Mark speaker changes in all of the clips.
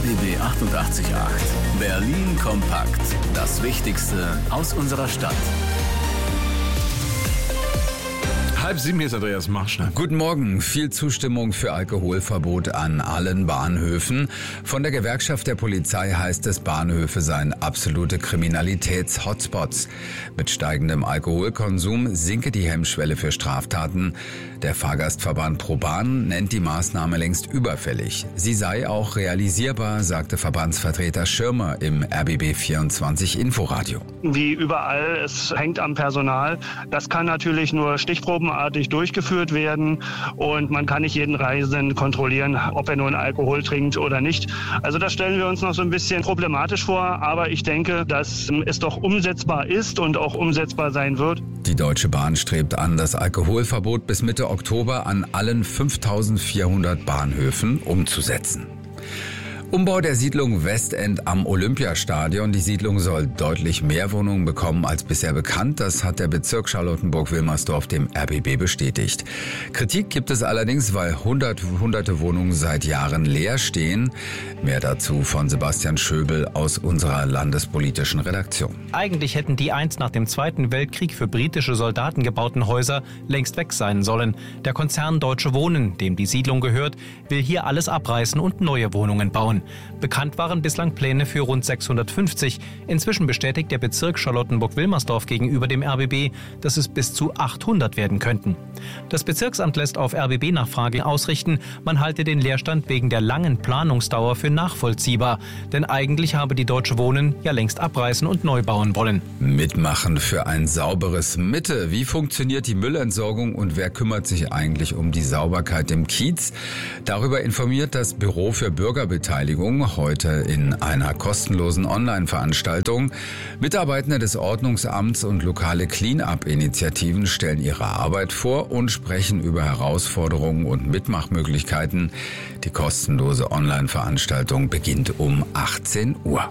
Speaker 1: RBB 88.8. Berlin kompakt. Das Wichtigste aus unserer Stadt.
Speaker 2: 6:30, hier ist Andreas Marschner.
Speaker 3: Guten Morgen. Viel Zustimmung für Alkoholverbot an allen Bahnhöfen. Von der Gewerkschaft der Polizei heißt es, Bahnhöfe seien absolute Kriminalitäts-Hotspots. Mit steigendem Alkoholkonsum sinke die Hemmschwelle für Straftaten. Der Fahrgastverband ProBahn nennt die Maßnahme längst überfällig. Sie sei auch realisierbar, sagte Verbandsvertreter Schirmer im RBB 24 Inforadio.
Speaker 4: Wie überall, es hängt am Personal. Das kann natürlich nur stichprobenartig durchgeführt werden und man kann nicht jeden Reisenden kontrollieren, ob er nun Alkohol trinkt oder nicht. Also das stellen wir uns noch so ein bisschen problematisch vor, aber ich denke, dass es doch umsetzbar ist und auch umsetzbar sein wird.
Speaker 3: Die Deutsche Bahn strebt an, das Alkoholverbot bis Mitte Oktober an allen 5.400 Bahnhöfen umzusetzen. Umbau der Siedlung Westend am Olympiastadion. Die Siedlung soll deutlich mehr Wohnungen bekommen als bisher bekannt. Das hat der Bezirk Charlottenburg-Wilmersdorf dem RBB bestätigt. Kritik gibt es allerdings, weil hunderte Wohnungen seit Jahren leer stehen. Mehr dazu von Sebastian Schöbel aus unserer landespolitischen Redaktion.
Speaker 5: Eigentlich hätten die einst nach dem Zweiten Weltkrieg für britische Soldaten gebauten Häuser längst weg sein sollen. Der Konzern Deutsche Wohnen, dem die Siedlung gehört, will hier alles abreißen und neue Wohnungen bauen. Bekannt waren bislang Pläne für rund 650. Inzwischen bestätigt der Bezirk Charlottenburg-Wilmersdorf gegenüber dem RBB, dass es bis zu 800 werden könnten. Das Bezirksamt lässt auf RBB-Nachfrage ausrichten, man halte den Leerstand wegen der langen Planungsdauer für nachvollziehbar. Denn eigentlich habe die Deutsche Wohnen ja längst abreißen und neu bauen wollen.
Speaker 3: Mitmachen für ein sauberes Mitte. Wie funktioniert die Müllentsorgung und wer kümmert sich eigentlich um die Sauberkeit im Kiez? Darüber informiert das Büro für Bürgerbeteiligung heute in einer kostenlosen Online-Veranstaltung. Mitarbeitende des Ordnungsamts und lokale Clean-up-Initiativen stellen ihre Arbeit vor und sprechen über Herausforderungen und Mitmachmöglichkeiten. Die kostenlose Online-Veranstaltung beginnt um 18 Uhr.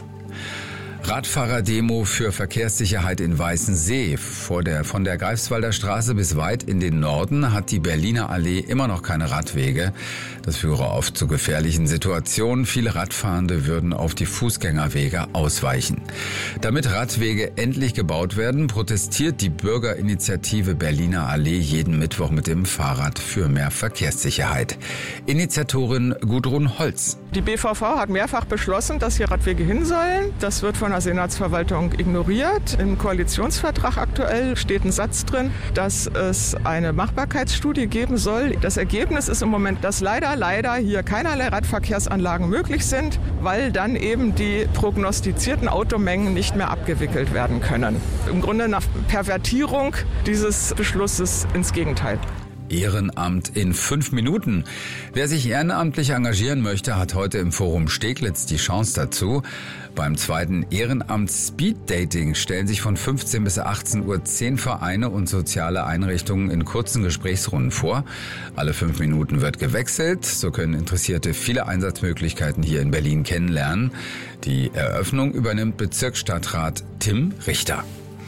Speaker 3: Radfahrerdemo für Verkehrssicherheit in Weißensee. Von der Greifswalder Straße bis weit in den Norden hat die Berliner Allee immer noch keine Radwege. Das führe oft zu gefährlichen Situationen. Viele Radfahrende würden auf die Fußgängerwege ausweichen. Damit Radwege endlich gebaut werden, protestiert die Bürgerinitiative Berliner Allee jeden Mittwoch mit dem Fahrrad für mehr Verkehrssicherheit. Initiatorin Gudrun Holz.
Speaker 6: Die BVV hat mehrfach beschlossen, dass hier Radwege hin sollen. Das wird von der Senatsverwaltung ignoriert. Im Koalitionsvertrag aktuell steht ein Satz drin, dass es eine Machbarkeitsstudie geben soll. Das Ergebnis ist im Moment, dass leider hier keinerlei Radverkehrsanlagen möglich sind, weil dann eben die prognostizierten Automengen nicht mehr abgewickelt werden können. Im Grunde eine Pervertierung dieses Beschlusses ins Gegenteil.
Speaker 3: Ehrenamt in 5 Minuten. Wer sich ehrenamtlich engagieren möchte, hat heute im Forum Steglitz die Chance dazu. Beim zweiten Ehrenamt Speed Dating stellen sich von 15 bis 18 Uhr 10 Vereine und soziale Einrichtungen in kurzen Gesprächsrunden vor. Alle 5 Minuten wird gewechselt. So können Interessierte viele Einsatzmöglichkeiten hier in Berlin kennenlernen. Die Eröffnung übernimmt Bezirksstadtrat Tim Richter.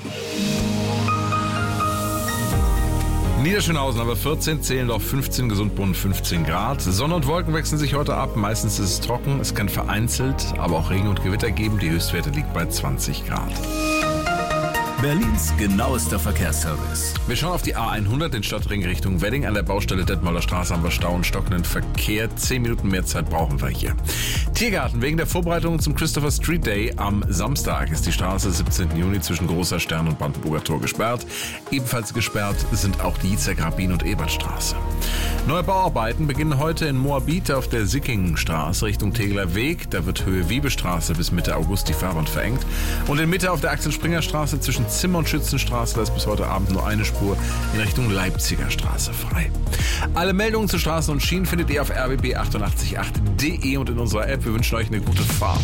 Speaker 2: Niederschönhausen aber 14, Zehlendorf 15, Gesundbrunnen 15 Grad. Sonne und Wolken wechseln sich heute ab. Meistens ist es trocken. Es kann vereinzelt, aber auch Regen und Gewitter geben. Die Höchstwerte liegt bei 20 Grad.
Speaker 1: Berlins genauester Verkehrsservice.
Speaker 2: Wir schauen auf die A100 in Stadtring Richtung Wedding. An der Baustelle Detmolder Straße haben wir Stau und stockenden Verkehr. 10 Minuten mehr Zeit brauchen wir hier. Tiergarten. Wegen der Vorbereitungen zum Christopher Street Day am Samstag ist die Straße 17. Juni zwischen Großer Stern und Brandenburger Tor gesperrt. Ebenfalls gesperrt sind auch die Yitzhak-Rabin- und Ebertstraße. Neue Bauarbeiten beginnen heute in Moabit auf der Sickingenstraße Richtung Tegeler Weg. Da wird Höhe Wiebestraße bis Mitte August die Fahrbahn verengt. Und in Mitte auf der Axel-Springer-Straße zwischen Zimmer- und Schützenstraße, da ist bis heute Abend nur eine Spur in Richtung Leipziger Straße frei. Alle Meldungen zu Straßen und Schienen findet ihr auf rbb888.de und in unserer App. Wir wünschen euch eine gute Fahrt.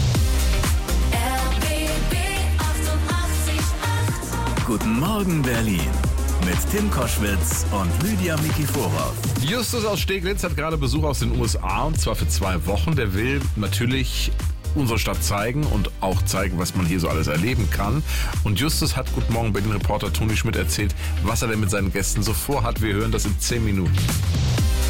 Speaker 1: RBB 88.8. Guten Morgen Berlin. Mit Tim Koschwitz und Lydia Mikiforov.
Speaker 2: Justus aus Steglitz hat gerade Besuch aus den USA und zwar für 2 Wochen. Der will natürlich unsere Stadt zeigen und auch zeigen, was man hier so alles erleben kann. Und Justus hat Guten Morgen Berlin Reporter Toni Schmidt erzählt, was er denn mit seinen Gästen so vorhat. Wir hören das in 10 Minuten.